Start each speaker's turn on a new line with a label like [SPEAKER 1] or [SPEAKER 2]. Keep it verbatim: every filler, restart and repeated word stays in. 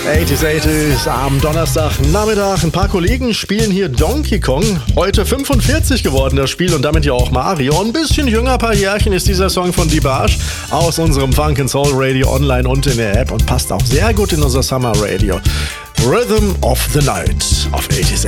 [SPEAKER 1] achtziger achtziger am Donnerstagnachmittag. Ein paar Kollegen spielen hier Donkey Kong. Heute fünfundvierzig geworden das Spiel und damit ja auch Mario. Ein bisschen jünger, paar Jährchen ist dieser Song von DeBarge aus unserem Funk and Soul Radio online und in der App und passt auch sehr gut in unser Summer Radio. Rhythm of the Night auf achtziger